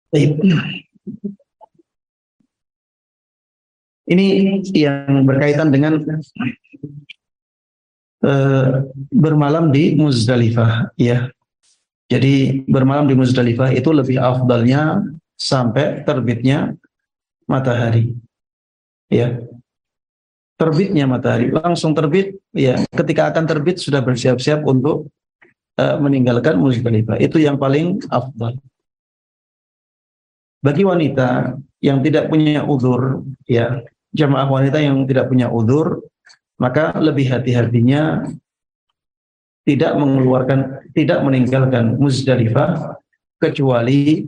Baik. Ini yang berkaitan dengan bermalam di Muzdalifah, ya. Jadi bermalam di Muzdalifah itu lebih afdalnya sampai terbitnya matahari, ya. Terbitnya matahari, langsung terbit, ya. Ketika akan terbit sudah bersiap-siap untuk meninggalkan Muzdalifah. Itu yang paling afdal. Bagi wanita yang tidak punya uzur, ya, jamaah wanita yang tidak punya uzur, maka lebih hati-hatinya tidak meninggalkan Muzdalifah kecuali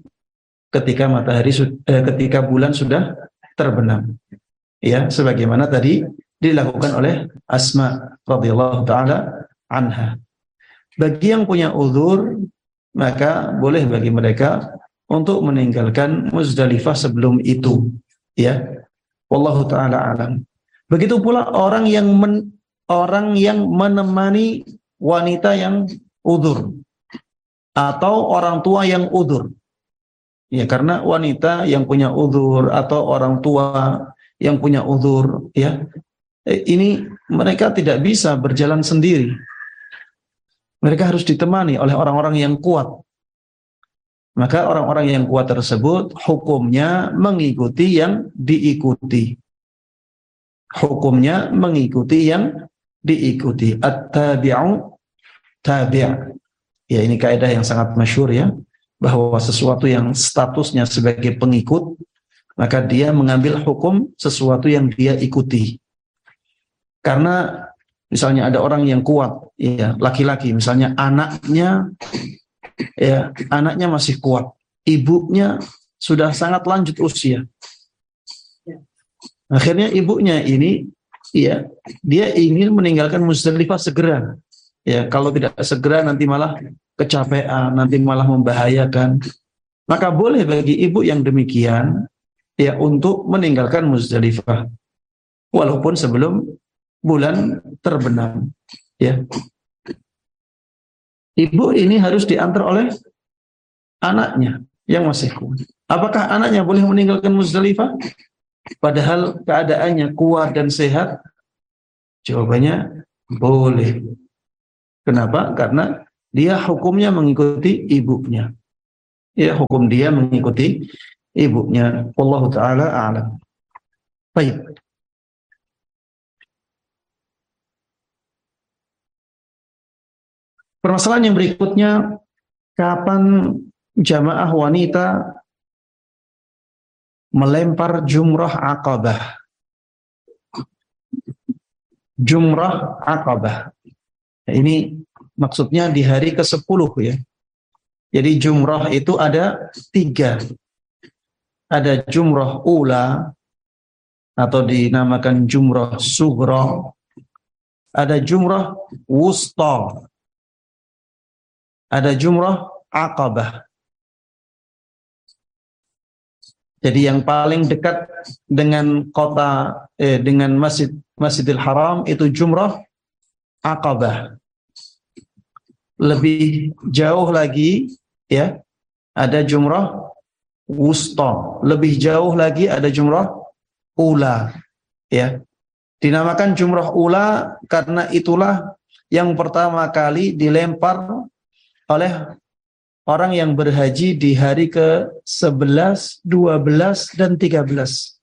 ketika bulan sudah terbenam. Ya, sebagaimana tadi dilakukan oleh Asma radhiyallahu taala anha. Bagi yang punya uzur, maka boleh bagi mereka untuk meninggalkan Muzdalifah sebelum itu, ya. Wallahu taala alam. Begitu pula orang yang menemani wanita yang uzur atau orang tua yang uzur. Ya, karena wanita yang punya uzur atau orang tua yang punya uzur, ya, ini mereka tidak bisa berjalan sendiri. Mereka harus ditemani oleh orang-orang yang kuat. Maka orang-orang yang kuat tersebut hukumnya mengikuti yang diikuti. Hukumnya mengikuti yang diikuti. At-tabi'u tabi'. Ya, ini kaidah yang sangat masyhur, ya, bahwa sesuatu yang statusnya sebagai pengikut, maka dia mengambil hukum sesuatu yang dia ikuti. Karena misalnya ada orang yang kuat, ya, laki-laki, misalnya anaknya masih kuat, ibunya sudah sangat lanjut usia. Akhirnya ibunya ini, ya, dia ingin meninggalkan Muzdalifah segera. Ya, kalau tidak segera nanti malah kecapean, nanti malah membahayakan. Maka boleh bagi ibu yang demikian, ya, untuk meninggalkan Muzdalifah walaupun sebelum bulan terbenam, ya. Ibu ini harus diantar oleh anaknya yang masih kuat. Apakah anaknya boleh meninggalkan Muzdalifah padahal keadaannya kuat dan sehat? Jawabannya boleh. Kenapa? Karena dia hukumnya mengikuti ibunya. Ya, hukum dia mengikuti ibunya. Wallahu taala a'lam. Baik. Permasalahan yang berikutnya, kapan jamaah wanita melempar jumrah Aqabah? Jumrah Aqabah. Ini maksudnya di hari ke-10, ya. Jadi jumrah itu ada 3. Ada jumrah ula atau dinamakan jumrah sughra. Ada jumrah wusta. Ada jumrah Aqabah. Jadi yang paling dekat dengan dengan Masjidil Haram itu jumrah Aqabah. Lebih jauh lagi, ya, ada jumrah wusta. Lebih jauh lagi ada jumrah ula, ya. Dinamakan jumrah ula karena itulah yang pertama kali dilempar oleh orang yang berhaji di hari ke-11, 12, dan 13.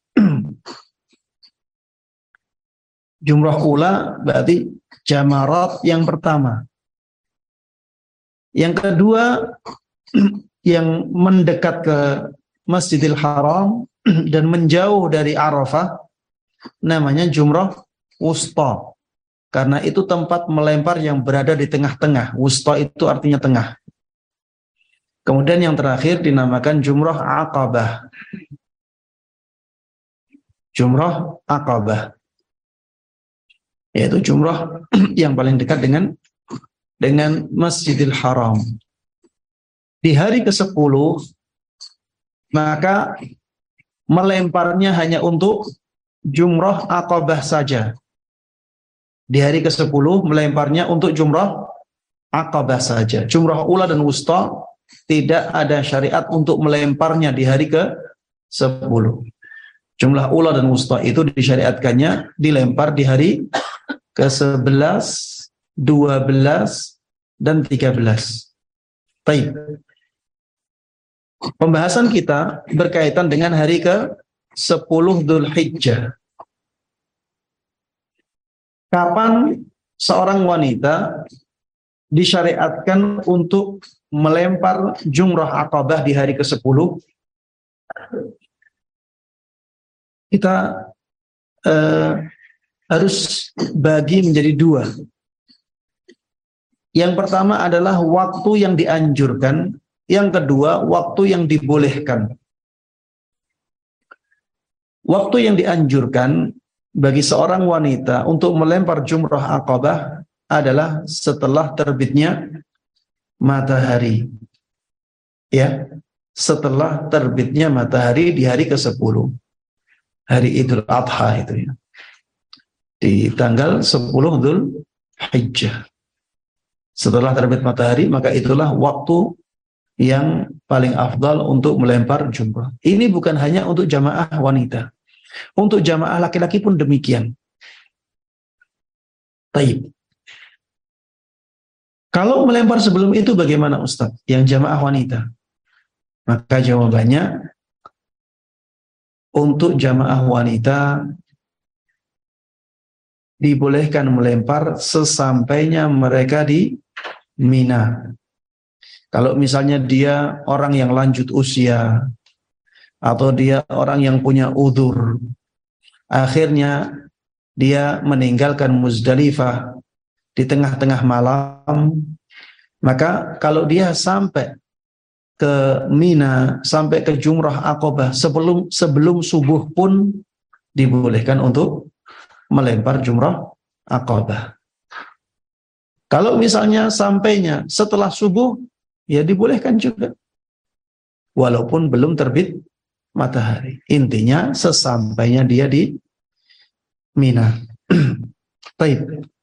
Jumrah ula berarti jamarat yang pertama. Yang kedua, yang mendekat ke Masjidil Haram dan menjauh dari Arafah, namanya jumrah wusta. Karena itu tempat melempar yang berada di tengah-tengah. Wusta itu artinya tengah. Kemudian yang terakhir dinamakan jumrah Aqabah. Jumrah Aqabah, yaitu jumrah yang paling dekat dengan Masjidil Haram. Di hari ke-10, maka melemparnya hanya untuk jumrah Aqabah saja. Di hari ke-10 melemparnya untuk jumrah Aqabah saja. Jumrah ula dan wusta tidak ada syariat untuk melemparnya di hari ke-10. Jumlah ula dan wusta itu disyariatkannya dilempar di hari ke-11, 12, dan 13. Baik. Pembahasan kita berkaitan dengan hari ke-10 Dzulhijjah. Kapan seorang wanita disyariatkan untuk melempar jumrah Aqabah di hari ke-10? Kita harus bagi menjadi dua. Yang pertama adalah waktu yang dianjurkan, yang kedua waktu yang dibolehkan. Waktu yang dianjurkan bagi seorang wanita untuk melempar jumrah Aqabah adalah setelah terbitnya matahari. Ya, setelah terbitnya matahari di hari ke-10. Hari Idul Adha itu ya. Di tanggal 10 Dzulhijjah. Setelah terbit matahari, maka itulah waktu yang paling afdal untuk melempar jumrah. Ini bukan hanya untuk jamaah wanita. Untuk jamaah laki-laki pun demikian. Taib. Kalau melempar sebelum itu bagaimana Ustaz? Yang jamaah wanita. Maka jawabannya, untuk jamaah wanita dibolehkan melempar sesampainya mereka di Mina. Kalau misalnya dia orang yang lanjut usia, atau dia orang yang punya udzur, akhirnya dia meninggalkan Muzdalifah di tengah-tengah malam, maka kalau dia sampai ke Mina, sampai ke Jumrah Aqabah sebelum subuh pun dibolehkan untuk melempar Jumrah Aqabah. Kalau misalnya sampainya setelah subuh, ya dibolehkan juga, walaupun belum terbit matahari. Intinya sesampainya dia di Mina. Baik.